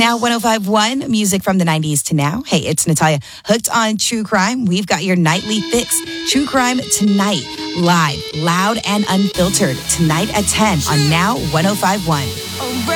Now 1051, music from the 90s to now. Hey, it's Natalia. Hooked on true crime. We've got your nightly fix. True crime tonight. Live, loud, and unfiltered. Tonight at 10 on Now 1051.